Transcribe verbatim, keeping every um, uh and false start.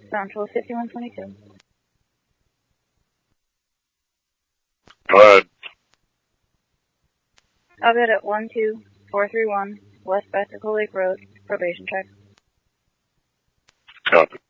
Central fifty-one twenty-two. Go ahead. I'll get at one two four three one West Bicycle Lake Road, probation check. Copy.